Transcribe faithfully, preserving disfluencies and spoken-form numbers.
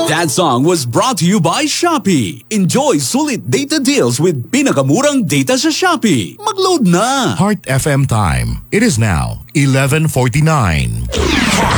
That song was brought to you by Shopee. Enjoy sulit data deals with pinakamurang data sa Shopee. Mag-load na! Heart F M time. It is now eleven forty-nine.